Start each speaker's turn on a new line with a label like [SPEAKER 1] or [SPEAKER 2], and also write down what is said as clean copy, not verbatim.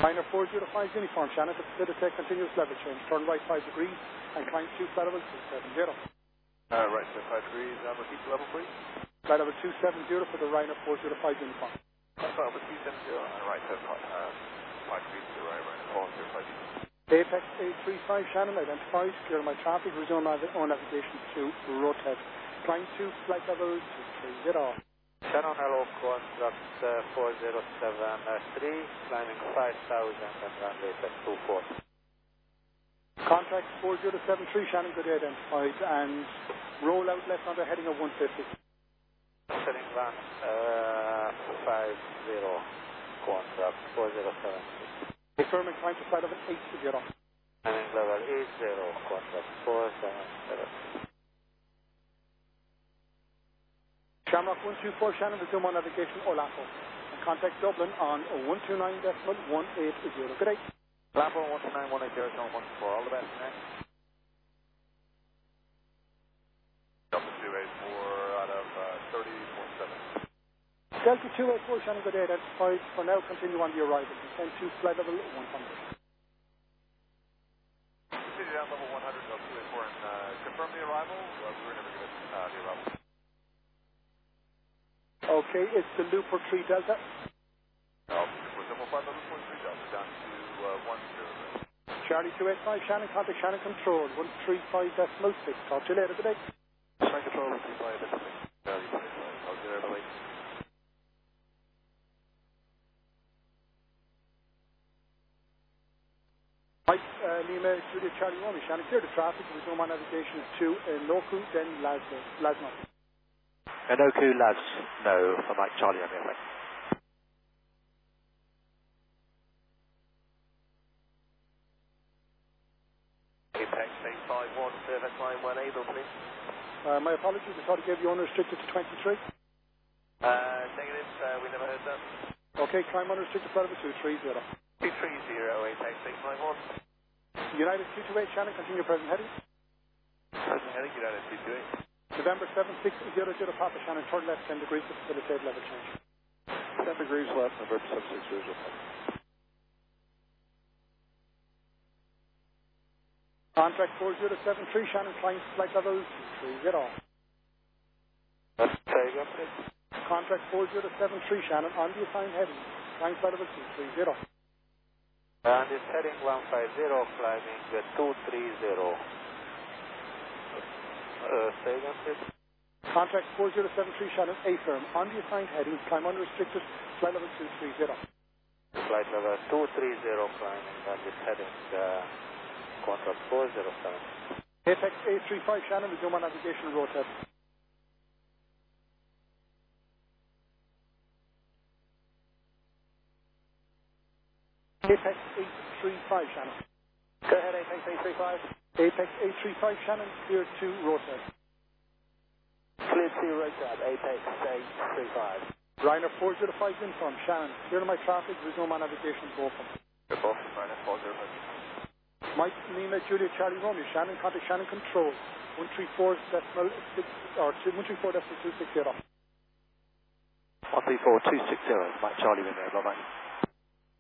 [SPEAKER 1] Liner 405 uniform, Shannon to facilitate continuous level change. Turn right 5 degrees and climb 2 flight level 270.
[SPEAKER 2] Right, so 5 degrees, repeat the level, please.
[SPEAKER 1] Flight level 270 for the Ryanair 405 uniform.
[SPEAKER 2] Flight level 270, right, so 5 degrees to the right, Ryanair 405.
[SPEAKER 1] Apex 835, Shannon identified. Clear my traffic, resume on navigation to rotate. Climb 2 flight level 230.
[SPEAKER 3] Shannon, hello, contact 4073, climbing 5000 and runway 24.
[SPEAKER 1] Contact 4073, Shannon, good day identified, and roll out left under heading of 150.
[SPEAKER 3] Heading 150, contact 4073.
[SPEAKER 1] Affirm and climb to flight level 80.
[SPEAKER 3] Climbing level 80, contact 470.
[SPEAKER 1] Shamrock 124, Shannon, resume on navigation Olapo. And contact Dublin on 129.180. Good day.
[SPEAKER 2] Olapo 129.180, Zone 114. All the best, man. Delta 284 out of 30.7.
[SPEAKER 1] Delta 284, Shannon, good day identified. For now, continue on the arrival. Descend to flight level 100.
[SPEAKER 2] Continue down level 100, Delta 284, and confirm the arrival. We were never given the arrival.
[SPEAKER 1] Okay, it's the Looper 3 Delta.
[SPEAKER 2] We're double 5 level 43 Delta down to 10.
[SPEAKER 1] Charlie 285, Shannon, contact Shannon Control 135.6. Talk to you later, good day.
[SPEAKER 2] Shannon Control 135.6. Charlie 285. Talk to you later, bye.
[SPEAKER 1] Mike, Lima, Julia, Charlie Romeo, Shannon, clear the traffic, resume on navigation to Enoku, then Lasmo.
[SPEAKER 4] Enoku, Labs, no, for Mike Charlie on the airplane.
[SPEAKER 2] Apex 851, service line 180, please.
[SPEAKER 1] My apologies, I thought I gave you unrestricted to 23.
[SPEAKER 2] Negative, we never heard that.
[SPEAKER 1] Okay, climb unrestricted flight level 230.
[SPEAKER 2] 230, Apex 851.
[SPEAKER 1] United 228, Shannon, continue present heading.
[SPEAKER 2] Present heading, United 228.
[SPEAKER 1] November 7600 Papa Shannon, turn left 10 degrees to facilitate level change.
[SPEAKER 2] 10 degrees left, November 7600.
[SPEAKER 1] Contract 4073, Shannon, climb flight level 230.
[SPEAKER 3] That's take up, please.
[SPEAKER 1] Contract 4073, Shannon, on the assigned heading, climb flight level 230.
[SPEAKER 3] And it's heading 150, climbing 230. Say again, please.
[SPEAKER 1] Contact 4073, Shannon, A-firm, on the assigned heading, climb unrestricted, flight level 230.
[SPEAKER 3] Flight level 230, climbing, and it's heading contract 407.
[SPEAKER 1] Apex 835, Shannon, resume on navigation rotate. Apex 835, Shannon.
[SPEAKER 2] Go ahead, Apex 835.
[SPEAKER 1] Apex 835, Shannon, clear to rotate.
[SPEAKER 2] Clear to rotate, Apex 835.
[SPEAKER 1] Ryanair 405 uniform, Shannon, clear my traffic, resume on navigation Beaufort.
[SPEAKER 2] Beaufort, Ryanair 405.
[SPEAKER 1] Mike, Lima, Julia, Charlie Romeo, Shannon, contact Shannon Control 134.260.
[SPEAKER 4] 134.260, Mike Charlie in there, bye-bye.